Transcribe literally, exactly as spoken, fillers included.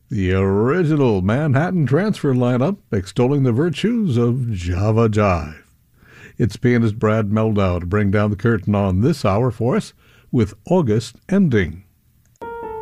The original Manhattan Transfer lineup extolling the virtues of Java Jive. It's pianist Brad Mehldau to bring down the curtain on this hour for us with August Ending.